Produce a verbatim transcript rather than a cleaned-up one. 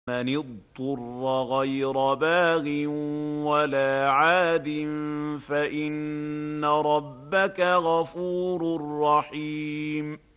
من اضطر غير باغ ولا عاد فإن ربك غفور رحيم